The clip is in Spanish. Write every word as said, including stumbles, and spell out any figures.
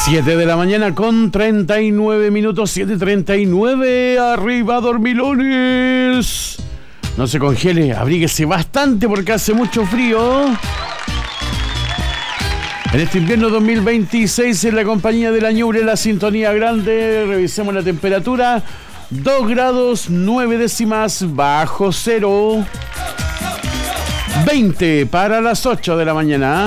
siete de la mañana con treinta y nueve minutos, siete treinta y nueve. Arriba, dormilones. No se congele, abríguese bastante porque hace mucho frío. En este invierno dos mil veintiséis, en la compañía de la Ñuble, la sintonía grande, revisemos la temperatura. dos grados nueve décimas bajo cero. veinte para las ocho de la mañana.